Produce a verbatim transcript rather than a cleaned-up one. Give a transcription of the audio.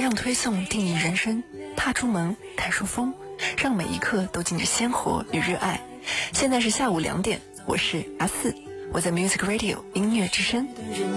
量推送定义人生，踏出门看书风，让每一刻都浸着鲜活与热爱。现在是下午两点，我是阿四，我在 Music Radio 音乐之声。